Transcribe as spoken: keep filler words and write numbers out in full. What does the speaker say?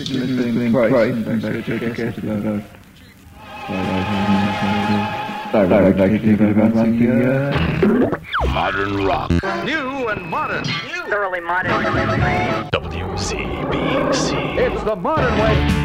Missing Price and Back to Check about Modern rock. New and modern. Thoroughly modern. W C B C. It's the modern way.